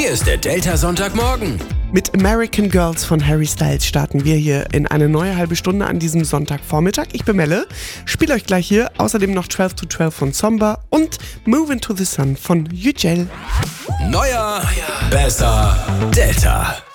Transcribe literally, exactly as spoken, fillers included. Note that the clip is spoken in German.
Hier ist der Delta Sonntagmorgen. Mit American Girls von Harry Styles starten wir hier in eine neue halbe Stunde an diesem Sonntagvormittag. Ich bin Melle, spiele euch gleich hier außerdem noch zwölf to zwölf von Zomba und Move Into the Sun von Yücel. Neuer, besser, Delta.